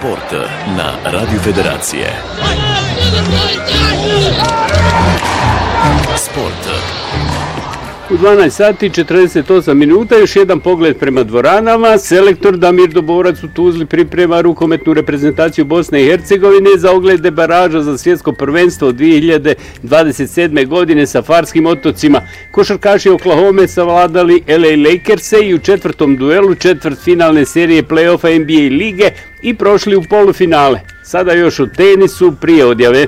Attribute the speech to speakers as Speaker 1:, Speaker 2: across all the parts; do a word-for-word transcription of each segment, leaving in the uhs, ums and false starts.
Speaker 1: Sport na Radio Federacije. Sport.
Speaker 2: U dvanaest sati četrdeset osam minuta, još jedan pogled prema dvoranama. Selektor Damir Doborac u Tuzli priprema rukometnu reprezentaciju Bosne i Hercegovine za oglede baraža za svjetsko prvenstvo dvije hiljade dvadeset sedme. godine sa Farskim otocima. Košarkaši Oklahome savladali L A Lakerse i u četvrtom duelu četvrtfinalne serije play-offa N B A lige i prošli u polufinale. Sada još u tenisu prije odjave.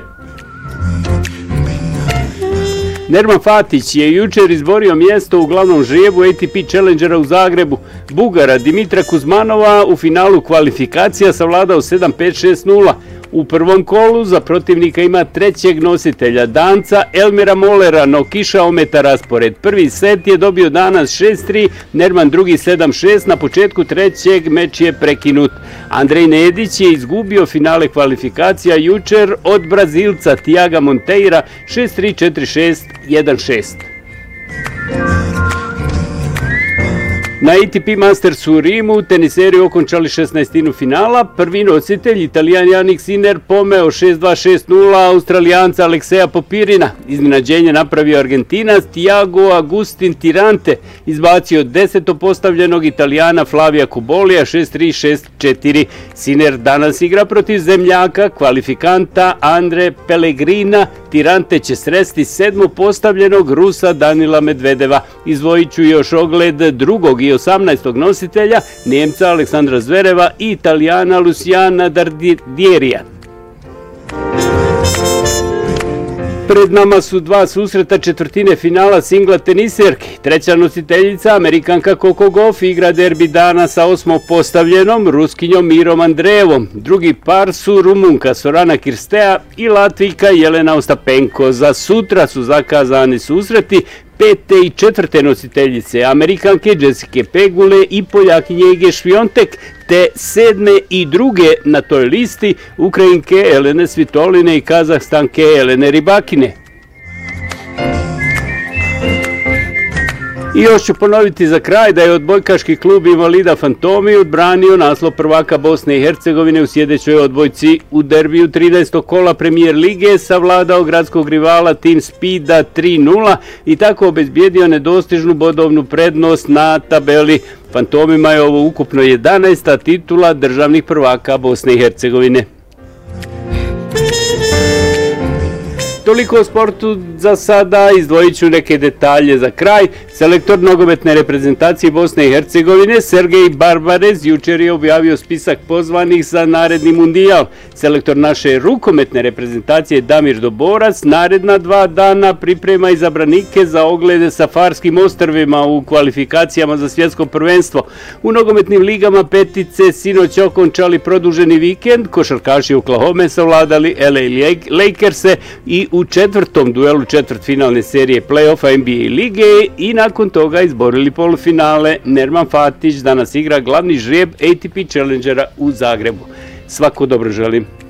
Speaker 2: Nerman Fatić je jučer izborio mjesto u glavnom žrebu A T P Challengera u Zagrebu. Bugara Dimitra Kuzmanova u finalu kvalifikacija savladao sedam pet šest nula. U prvom kolu za protivnika ima trećeg nositelja, Danca Elmira Molera, no kiša ometa raspored. Prvi set je dobio danas šest tri, Nerman drugi sedam šest, na početku trećeg meč je prekinut. Andrej Nedić je izgubio finale kvalifikacija jučer od Brazilca Tiaga Monteira šest tri četiri šest jedan šest. Na A T P Mastersu u Rimu teniseri okončali šesnaestinu finala. Prvi nositelj, Italijan Jannik Sinner, pomeo šest dva šest nula Australijanca Alekseja Popirina. Iznenađenje napravio Argentinac Tiago Agustin Tirante, izbacio deseto postavljenog Italijana Flavija Kubolija šest tri šest četiri. Sinner danas igra protiv zemljaka, kvalifikanta Andre Pellegrina. Tirante će sresti sedmo postavljenog Rusa Danila Medvedeva. Izdvojit ću još ogled drugog i osamnaestog nositelja, Njemca Aleksandra Zvereva i Italijana Luciana Dardierija. Pred nama su dva susreta četvrtine finala singla teniserki. Treća nositeljica, Amerikanka Coco Gauff, igra derbi dana sa osmom postavljenom Ruskinjom Mirom Andrejevom. Drugi par su Rumunka Sorana Kirstea i Latvijka Jelena Ostapenko. Za sutra su zakazani susreti pete i četvrte nositeljice, Amerikanke Jessica Pegule i Poljakinje Ige Šviontek, te sedme i druge na toj listi, Ukrajinke Elene Svitoline i Kazahstanke Elene Ribakine. I još ću ponoviti za kraj da je odbojkaški klub Invalida Fantomi odbranio naslov prvaka Bosne i Hercegovine u sljedećoj odbojci. U derbiju trinaestog kola premijer lige savladao gradskog rivala Team Speeda tri nula i tako obezbijedio nedostižnu bodovnu prednost na tabeli. Fantomima je ovo ukupno jedanaesta titula državnih prvaka Bosne i Hercegovine. Toliko o sportu za sada, izdvojit ću neke detalje za kraj. Selektor nogometne reprezentacije Bosne i Hercegovine Sergej Barbarez jučer je objavio spisak pozvanih za naredni mundijal. Selektor naše rukometne reprezentacije Damir Doborac naredna dva dana priprema izabranike za oglede sa Farskim ostrvima u kvalifikacijama za svjetsko prvenstvo. U nogometnim ligama petice sinoć okončali produženi vikend, košarkaši Oklahome savladali L A Lakerse i u četvrtom duelu četvrtfinalne serije play-offa N B A lige i nakon toga izborili polufinale. Nerman Fatić danas igra glavni žreb A T P Challengera u Zagrebu. Svako dobro želim.